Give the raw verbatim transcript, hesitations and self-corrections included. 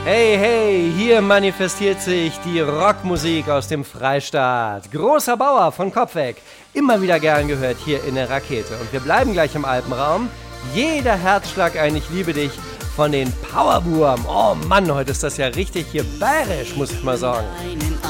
Hey, hey, hier manifestiert sich die Rockmusik aus dem Freistaat. Großer Bauer von Kopfweg, immer wieder gern gehört hier in der Rakete. Und wir bleiben gleich im Alpenraum. Jeder Herzschlag ein Ich liebe dich von den Powerburm. Oh Mann, heute ist das ja richtig hier bayerisch, muss ich mal sagen. Einen